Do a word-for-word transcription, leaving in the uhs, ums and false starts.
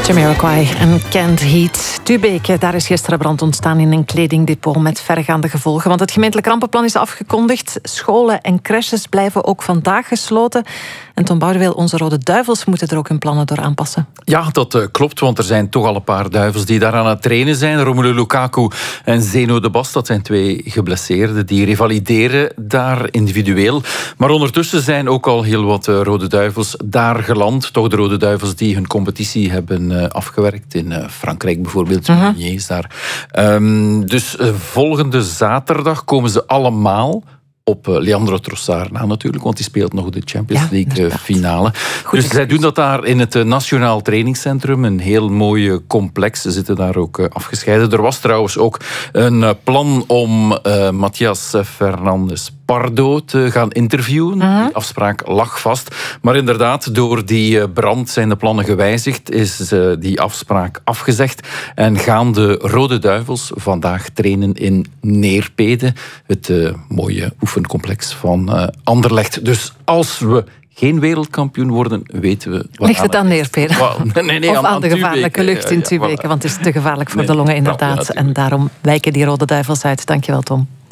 Jamiroquai en Kent Heat. Tubeke, daar is gisteren brand ontstaan in een kledingdepot met verregaande gevolgen. Want het gemeentelijk rampenplan is afgekondigd. Scholen en crèches blijven ook vandaag gesloten. En Tom Boudewijn, onze Rode Duivels moeten er ook hun plannen door aanpassen. Ja, dat uh, klopt, want er zijn toch al een paar duivels die daar aan het trainen zijn. Romelu Lukaku en Zeno de Bast, dat zijn twee geblesseerden. Die revalideren daar individueel. Maar ondertussen zijn ook al heel wat uh, Rode Duivels daar geland. Toch de Rode Duivels die hun competitie hebben uh, afgewerkt. In uh, Frankrijk bijvoorbeeld, uh-huh. is daar. Um, dus uh, volgende zaterdag komen ze allemaal op Leandro Trossard na natuurlijk, want die speelt nog de Champions ja, League inderdaad. finale. Goed, dus zij doen dat daar in het Nationaal Trainingscentrum. Een heel mooi complex. Ze zitten daar ook afgescheiden. Er was trouwens ook een plan om uh, Matías Fernández Pardo te gaan interviewen. Uh-huh. Die afspraak lag vast. Maar inderdaad, door die brand zijn de plannen gewijzigd. Is uh, die afspraak afgezegd. En gaan de Rode Duivels vandaag trainen in Neerpede. Het uh, mooie oefencomplex van uh, Anderlecht. Dus als we geen wereldkampioen worden, weten we... Ligt het aan Neerpede? Nee, nee, nee, of aan, aan de gevaarlijke lucht in Tubeke, ja, ja, voilà. Want het is te gevaarlijk voor nee, de longen inderdaad. Ja, en daarom wijken die Rode Duivels uit. Dankjewel, Tom.